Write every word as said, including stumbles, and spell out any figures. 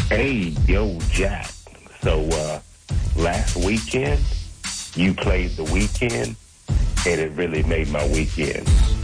Hey, yo, Jack. So, uh, last weekend, you played the weekend, and it really made my weekend.